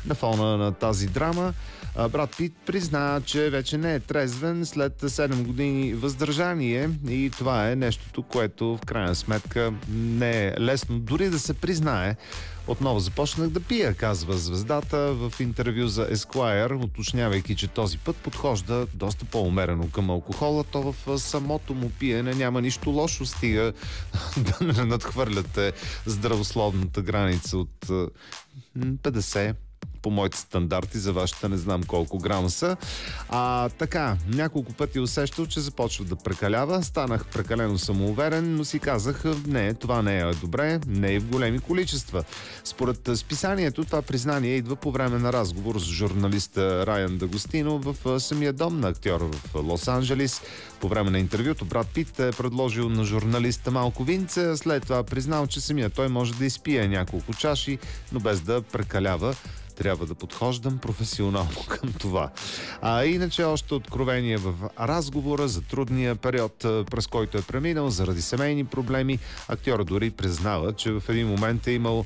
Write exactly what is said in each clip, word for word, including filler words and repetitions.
На фона на тази драма Брад Пит призна, че вече не е трезвен след седем години въздържание и това е нещото, което в крайна сметка не е лесно дори да се признае. Отново започнах да пия, казва звездата в интервю за Esquire, уточнявайки, че този път подхожда доста по-умерено към алкохола. То в самото му пиене няма нищо лошо, стига да не надхвърляте здравословната граница от петдесет по моите стандарти, за вашата не знам колко грама са. А така, няколко пъти усещал, че започва да прекалява. Станах прекалено самоуверен, но си казах, не, това не е добре, не е в големи количества. Според списанието, това признание идва по време на разговор с журналиста Райан Дагостино в самия дом на актьора в Лос-Анджелис. По време на интервюто Брад Пит е предложил на журналиста малко винце, след това признал, че самия той може да изпие няколко чаши, но без да прекалява. Трябва да подхождам професионално към това. А иначе още откровение в разговора за трудния период, през който е преминал заради семейни проблеми. Актьорът дори признава, че в един момент е имал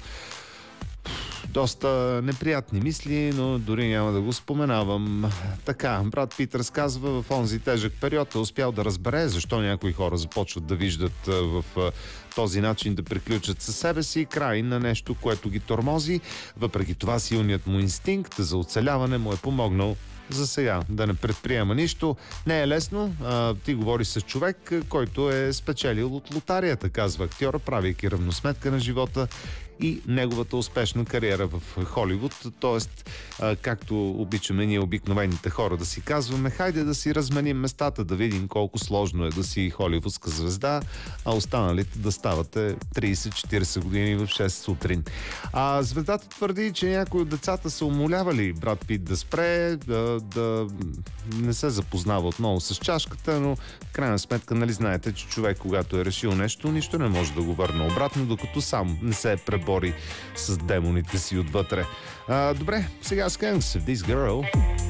доста неприятни мисли, но дори няма да го споменавам. Така, Брад Пит разказва, в онзи тежък период е успял да разбере защо някои хора започват да виждат в този начин да приключат със себе си край на нещо, което ги тормози. Въпреки това силният му инстинкт за оцеляване му е помогнал за сега да не предприема нищо. Не е лесно. А, ти говори с човек, който е спечелил от лотарията, казва актьора, правейки равносметка на живота и неговата успешна кариера в Холивуд. Тоест, а, както обичаме ние обикновените хора да си казваме, хайде да си разменим местата, да видим колко сложно е да си холивудска звезда, а останалите да ставате трийсет-четирийсет години в шест сутрин. А звездата твърди, че някои от децата са умолявали Брад Пит да спре, да, да не се запознава отново с чашката, но в крайна сметка, нали знаете, че човек, когато е решил нещо, нищо не може да го върне обратно, докато сам не се е пребори с демоните си отвътре. А, добре, сега Skanks, This Girl.